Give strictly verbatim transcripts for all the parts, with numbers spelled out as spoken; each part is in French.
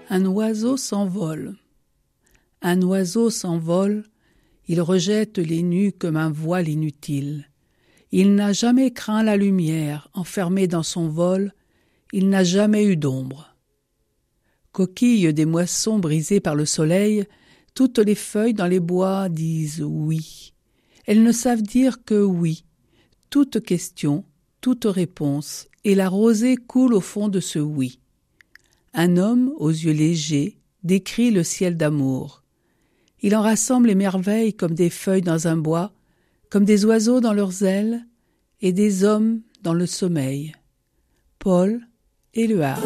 Un oiseau s'envole. Un oiseau s'envole, il rejette les nues comme un voile inutile. Il n'a jamais craint la lumière, enfermé dans son vol, il n'a jamais eu d'ombre. Coquille des moissons brisées par le soleil, toutes les feuilles dans les bois disent oui. Elles ne savent dire que oui. Toute question, toute réponse, et la rosée coule au fond de ce oui. Un homme aux yeux légers décrit le ciel d'amour. Il en rassemble les merveilles comme des feuilles dans un bois, comme des oiseaux dans leurs ailes et des hommes dans le sommeil. Paul Éluard.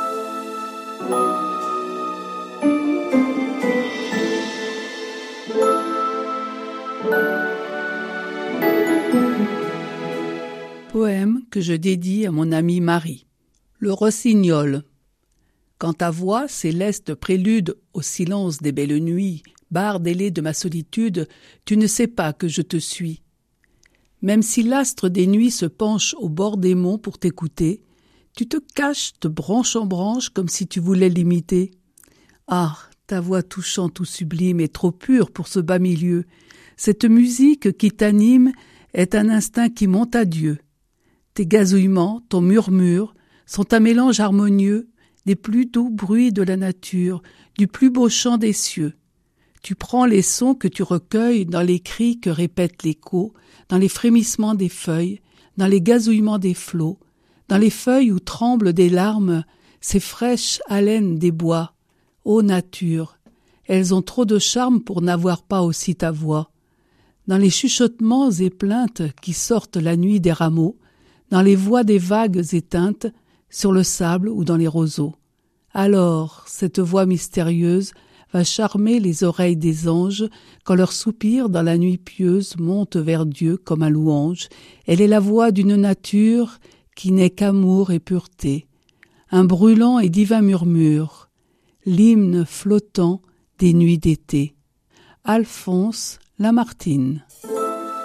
Poème que je dédie à mon amie Marie. Le rossignol. Quand ta voix, céleste prélude au silence des belles nuits, barde ailée de ma solitude, tu ne sais pas que je te suis. Même si l'astre des nuits se penche au bord des monts pour t'écouter, tu te caches de branche en branche comme si tu voulais l'imiter. Ah, ta voix touchante ou sublime est trop pure pour ce bas milieu. Cette musique qui t'anime est un instinct qui monte à Dieu. Tes gazouillements, ton murmure, sont un mélange harmonieux des plus doux bruits de la nature, du plus beau chant des cieux. Tu prends les sons que tu recueilles dans les cris que répète l'écho, dans les frémissements des feuilles, dans les gazouillements des flots, dans les feuilles où tremblent des larmes, ces fraîches haleines des bois. Ô nature, elles ont trop de charme pour n'avoir pas aussi ta voix. Dans les chuchotements et plaintes qui sortent la nuit des rameaux, dans les voix des vagues éteintes, sur le sable ou dans les roseaux. Alors, cette voix mystérieuse va charmer les oreilles des anges quand leur soupir dans la nuit pieuse monte vers Dieu comme un louange. Elle est la voix d'une nature qui n'est qu'amour et pureté, un brûlant et divin murmure, l'hymne flottant des nuits d'été. Alphonse Lamartine.